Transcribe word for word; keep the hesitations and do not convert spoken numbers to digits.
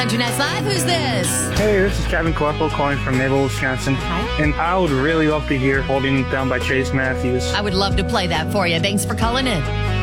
Country Nights Live. Who's this? Hey, this is Kevin Corporal calling from Naval, Wisconsin. Hi. And I would really love to hear Holding Down by Chase Matthews. I would love to play that for you. Thanks for calling in.